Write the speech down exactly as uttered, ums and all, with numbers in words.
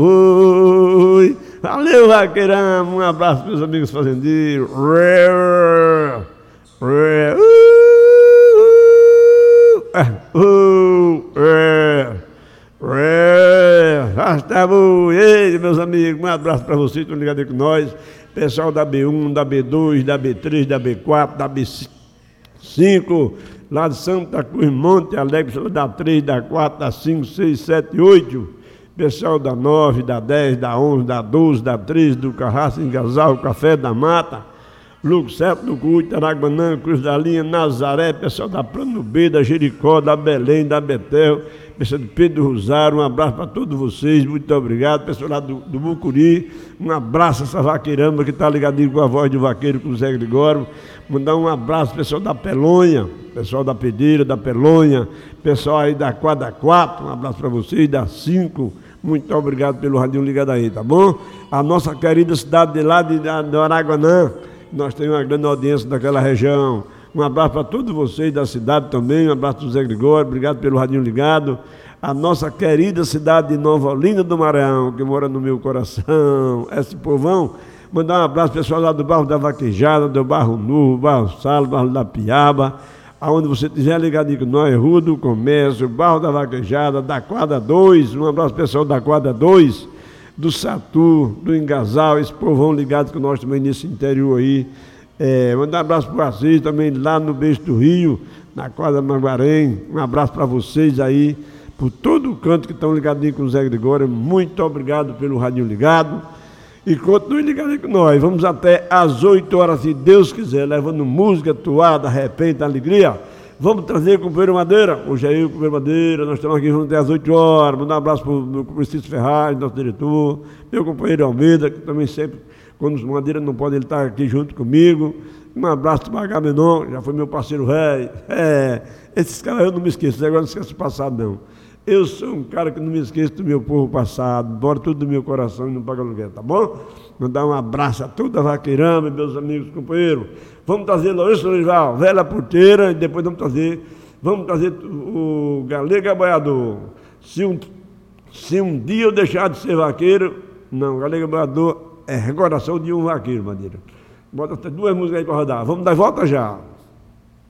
Oi, valeu, vaqueirão, um abraço para meus amigos fazendeiros. Ei, meus amigos, um abraço para vocês, estão ligados aí com nós. Pessoal da B um, da B dois, da B três, da B quatro, da B cinco, lá de Santa Cruz, Monte Alegre, da três, da quatro, da cinco, seis, sete, oito. Pessoal da nove, da dez, da onze, da doze, da treze, do Carraça, Engasal, Café da Mata, Lucas Sete, do Cuí, Taraguanã, Cruz da Linha, Nazaré, pessoal da Plano B, da Jericó, da Belém, da Betel, pessoal de Pedro Rosário, um abraço para todos vocês, muito obrigado. Pessoal lá do, do Mucuri, um abraço a essa vaqueiramba que está ligadinho com a voz do vaqueiro, com o Zé Gregório. Mandar um abraço pessoal da Pelonha, pessoal da Pedeira, da Pelonha, pessoal aí da quadra quatro, um abraço para vocês, da cinco, muito obrigado pelo radinho ligado aí, tá bom? A nossa querida cidade de lá de, de Araguanã, nós temos uma grande audiência daquela região. Um abraço para todos vocês da cidade também, um abraço do Zé Gregório, obrigado pelo radinho ligado. A nossa querida cidade de Nova Olinda do Maranhão, que mora no meu coração, esse povão. Mandar um abraço pessoal lá do Barro da Vaquejada, do Barro Novo, Barro Salo, Barro da Piaba, aonde você estiver ligadinho com nós, Rua do Comércio, Barro da Vaquejada, da Quadra dois, um abraço pessoal da Quadra dois, do Satu, do Engasal, esse povão ligado com nós também nesse interior aí. É, mandar um abraço para o Assis também lá no Beijo do Rio, na Quadra Maguarém, um abraço para vocês aí, por todo o canto que estão ligadinhos com o Zé Gregório, muito obrigado pelo radinho ligado. E continue ligado aí com nós. Vamos até às oito horas, se Deus quiser, levando música, toada, repente, alegria. Vamos trazer o companheiro Madeira. Hoje é eu, o companheiro Madeira. Nós estamos aqui juntos até às oito horas. Mandar um abraço para o meu companheiro Ferraz, nosso diretor. Meu companheiro Almeida, que também sempre, quando os Madeira não podem, ele está aqui junto comigo. Um abraço para o Agamenon, já foi meu parceiro velho. É, esses caras eu não me esqueço, agora não esqueço o passado, não. Eu sou um cara que não me esqueço do meu povo passado, bora tudo do meu coração e não paga aluguel, tá bom? Mandar um abraço a toda a vaqueirama, meus amigos, companheiros. Vamos trazer Lourenço Lorival, Velha Porteira, e depois vamos trazer, vamos trazer o Galega Boiador. Se um, se um dia eu deixar de ser vaqueiro, não, Galega Boiador é recordação de um vaqueiro, Madeira. Bota até duas músicas aí para rodar. Vamos dar volta já.